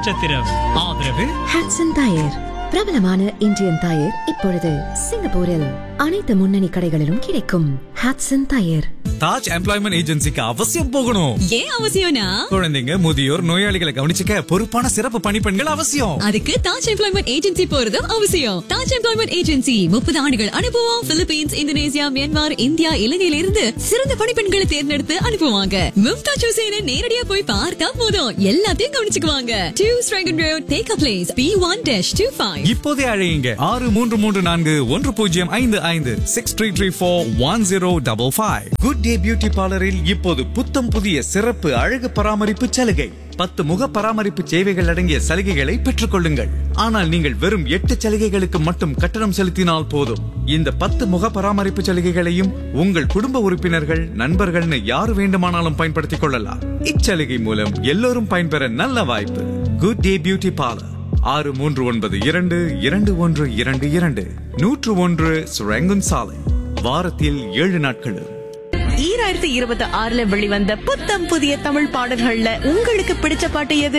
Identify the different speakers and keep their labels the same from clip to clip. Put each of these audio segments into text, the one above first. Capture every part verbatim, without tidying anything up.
Speaker 1: நட்சத்திரம். ஆதரவு
Speaker 2: ஹட்சன் டயர், பிரபலமான இந்தியன் டயர் இப்பொழுது சிங்கப்பூரில் அனைத்து முன்னணி கடைகளிலும் கிடைக்கும். ஹட்சன் டயர்.
Speaker 3: தாஜ் எம்ப்ளாய்மெண்ட் ஏஜென்சிக்கு அவசியம் போகணும்.
Speaker 4: ஏன் அவசியம்னா,
Speaker 3: குழந்தைங்க, முதியோர், நோயாளிகளை கவனிச்சுக்க பொறுப்பான சிறப்பு பணிப்பெண்கள் அவசியம்.
Speaker 4: அதுக்கு தாஜ் எம்ப்ளாய்மெண்ட் ஏஜென்சி போறதும் அவசியம். தாஜ் எம்ப்ளாய்மெண்ட் ஏஜென்சி முப்பது ஆண்டுகள் அனுபவம். பிலிப்பீன்ஸ், இந்தோனேசியா, மியான்மர், இந்தியா, இலங்கையில இருந்து சிறந்த பணிப்பெண்களை தேர்ந்தெடுத்து அனுப்புவாங்க. மும்தாஜ் ஹுசேனை நேரடியா போய் பார்த்தா போதும், எல்லாத்தையும் கவனிச்சுக்குவாங்க. Two ஸ்ட்ரைகன் road, take a place, B one dash two five.
Speaker 3: இப்போதே அழையுங்க ஆறு மூன்று மூன்று நான்கு ஒன்று பூஜ்ஜியம் ஐந்து ஐந்து six three three four one zero double five. Good day beauty பார்லரில் இப்போது புத்தம் புதிய சிறப்பு அழகு பராமரிப்பு சலுகை. பத்து முக பராமரிப்பு சேவைகள் அடங்கிய சலுகைகளை பெற்றுக் கொள்ளுங்கள். ஆனால் நீங்கள் வெறும் எட்டு சலுகைகளுக்கு மட்டும் கட்டணம் செலுத்தினால் போதும். இந்த பத்து முக பராமரிப்பு சலுகைகளையும் உங்கள் குடும்ப உறுப்பினர்கள், நண்பர்கள்னு யாரு வேண்டுமானாலும் பயன்படுத்திக் கொள்ளலாம். இச்சலுகை மூலம் எல்லோரும் பயன்பெற நல்ல வாய்ப்பு. குட் டே பியூட்டி பார்லர், ஆறு மூன்று ஒன்பது இரண்டு இரண்டு ஒன்று இரண்டு இரண்டு நூற்று ஒன்று சுரங்கன் சாலை. வாரத்தில் ஏழு நாட்களும்.
Speaker 5: ஈராயிரத்தி இருபத்தி ஆறுல வெளிவந்த புத்தம் புதிய தமிழ் பாடல்கள்ல உங்களுக்கு பிடிச்ச பாட்டு எது?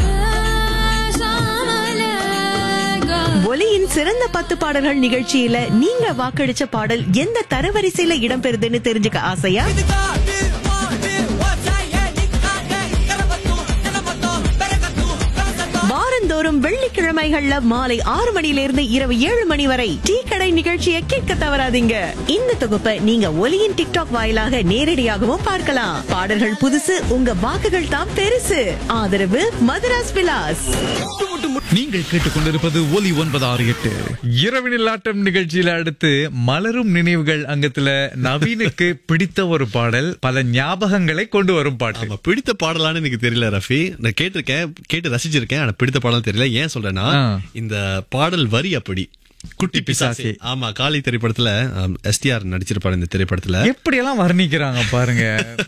Speaker 5: ஒலியின் சிறந்த பத்து பாடல்கள் நிகழ்ச்சியில நீங்க வாக்களிச்ச பாடல் எந்த தரவரிசையில இடம்பெறுதுன்னு தெரிஞ்சுக்க ஆசையா? வாரந்தோறும் வெள்ளிக்கிழமைகள்ல மாலை ஆறு மணியிலிருந்து இரவு ஏழு மணி வரை டீ கடை நிகழ்ச்சியை கேட்க தவறாதீங்க. இந்த தொகுப்பை நீங்க ஒலியின் டிக்டாக் வாயிலாக நேரடியாகவும் பார்க்கலாம். பாடல்கள் புதுசு, உங்க வாக்குகள் தான் பெருசு. ஆதரவு மதுராஸ் விலாஸ்.
Speaker 3: நீங்கள் கேட்டுக்கொண்டிருப்பது ஒலி ஒன்பது ஆறு எட்டு இரவினில் ஆட்டம் நிகழ்ச்சியில. அடுத்து மலரும் நினைவுகள் அங்கத்துல நவீனுக்கு பிடித்த ஒரு பாடல், பல ஞாபகங்களை கொண்டு வரும் பாட்டு.
Speaker 6: ஆமா, பிடித்த பாடலான்னு எனக்கு தெரியல ரஃபி. நான் கேட்டிருக்கேன், கேட்டு ரசிச்சிருக்கேன். ஆனா பிடித்த பாடல் தெரியல. ஏன் சொல்றேன்னா, இந்த பாடல் வரி அப்படி குட்டி பிசாசே. ஆமா, காளி திரைப்படத்துல எஸ்டிஆர் நடிச்சிருப்பாரு. இந்த திரைப்படத்துல
Speaker 3: எப்படி எல்லாம் வர்ணிக்கிறாங்க பாருங்க.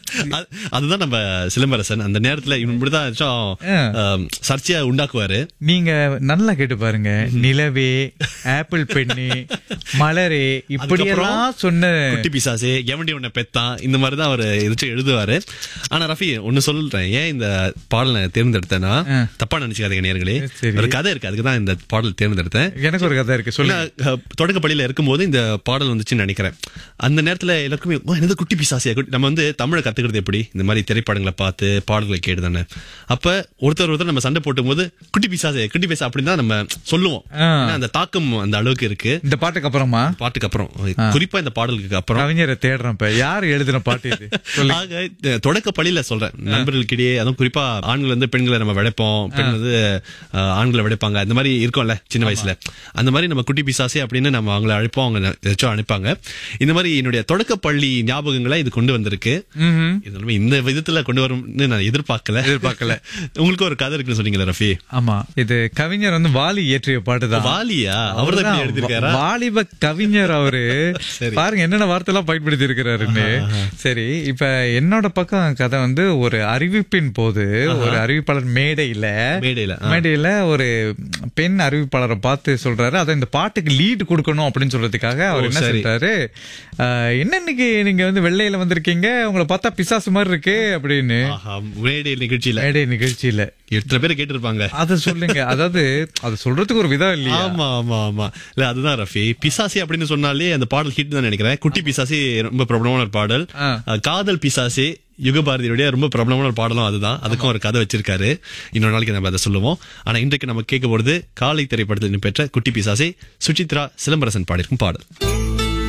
Speaker 6: அதுதான் நம்ம சிலம்பரசன் அந்த நேரத்துல இப்படிதான் சர்ச்சையா உண்டாக்குவாரு.
Speaker 3: நீங்க நல்லா கேட்டு பாருங்க. நிலவே, ஆப்பிள் பெண்ணு, மலரே, இப்படி எல்லாம் சொன்ன
Speaker 6: குட்டி பிசாசே, எவண்டி உன்னை பெத்தான், இந்த மாதிரிதான் அவர் எதாச்சும் எழுதுவாரு. ஆனா ரஃபி ஒன்னு சொல்றேன், ஏன் இந்த பாடலை தேர்ந்தெடுத்தேன்னா, தப்பா நினைச்சுக்காதீங்க நேயர்களே, ஒரு கதை இருக்கு, அதுக்குதான் இந்த பாடல் தேர்ந்தெடுத்தேன்.
Speaker 3: எனக்கு ஒரு கதை இருக்கு.
Speaker 6: தொடக்க பள்ளியில இருக்கும்போது இந்த பாடல் வந்துச்சுன்னு நினைக்கிறேன். அந்த நேரத்துல எல்லாருக்குமே என்னது குட்டி பிசாசியா. நம்ம வந்து தமிழை கத்துக்கிறது எப்படி, இந்த மாதிரி திரைப்படங்களை பார்த்து பாடல்களை கேட்டு தானே. அப்ப ஒருத்தர் ஒருத்தர் நம்ம சண்டை போட்டும் போது குட்டி பிசாசே குட்டி பிசா அப்படின்னு தான் நம்ம சொல்லுவோம். அந்த தாக்கம் அந்த அளவுக்கு இருக்கு. இந்த பாட்டுக்கு அப்புறமா பாட்டுக்கு அப்புறம் குறிப்பா இந்த பாடலுக்கு அப்புறம் கவிஞரை தேடுறேன். யாரு எழுதின பாட்டு இது? தொடக்க பள்ளியில சொல்றேன், நண்பர்களுக்கிடையே, அதுவும் குறிப்பா ஆண்கள் வந்து பெண்களை நம்ம விடைப்போம், பெண் வந்து ஆண்களை விடைப்பாங்க, அந்த மாதிரி இருக்கும்ல சின்ன வயசுல. அந்த மாதிரி நம்ம குட்டி பிசாசே அப்படின்னு நம்ம அவங்களை அழைப்போம், அவங்க ஏதாச்சும் அனுப்பாங்க. இந்த மாதிரி என்னுடைய தொடக்க பள்ளி ஞாபகங்களை இது கொண்டு வந்திருக்கு. இந்த விதத்துல கொண்டு வரும்னு நான் எதிர்பார்க்கல எதிர்பார்க்கல உங்களுக்கு ஒரு கதை இருக்குன்னு சொன்னீங்களா ரஃபி?
Speaker 3: ஆமா, இது கவிஞர் வந்து வாலி இயற்றிய பாட்டுதான்.
Speaker 6: வாலியா? அவர் தான் எழுதியிருக்காரா?
Speaker 3: வாலிப கவிஞர் அவரு. பாருங்க என்னென்ன வார்த்தை எல்லாம் பயன்படுத்தி இருக்கிறாருன்னு. சரி, இப்ப என்னோட பக்கம் கதை வந்து ஒரு அறிவிப்பின் போது ஒரு அறிவிப்பாளர் மேடையில
Speaker 6: மேடையில
Speaker 3: மேடையில ஒரு பெண் அறிவிப்பாளரை பார்த்து சொல்றாரு, அதை இந்த பாட்டுக்கு லீட் கொடுக்கணும் அப்படின்னு சொல்றதுக்காக அவர் என்ன சொல்றாரு, என்ன இன்னைக்கு நீங்க வந்து வெள்ளையில வந்திருக்கீங்க, உங்களை பார்த்தா பிசாசு மாதிரி இருக்கு அப்படின்னு.
Speaker 6: மேடை நிகழ்ச்சியில
Speaker 3: மேடை நிகழ்ச்சியில
Speaker 6: எத்தனை பேர் கேட்டிருப்பாங்க.
Speaker 3: அதை சொல்லுங்க. அதாவது அது சொல்றதுக்கு ஒரு விதம் இல்லையா?
Speaker 6: ஆமா ஆமா ஆமா. இல்ல அதுதான் ரஃபி, பிசாசி அப்படின்னு சொன்னாலே அந்த பாடல் ஹிட் தான் நினைக்கிறேன். குட்டி பிசாசி ரொம்ப பிரபலமான பாடல். காதல் பிசாசி யுகபாரதியுடைய ரொம்ப பிரபலமான பாடலும் அதுதான். அதுக்கும் ஒரு கதை வச்சிருக்காரு. இன்னொரு நாளைக்கு நம்ம அதை சொல்லுவோம். ஆனா இன்றைக்கு நம்ம கேட்க போறது காளி திரைப்படத்தில் பெற்ற குட்டி பிசாசி, சுசித்ரா சிலம்பரசன் பாடியிருக்கும் பாடல்.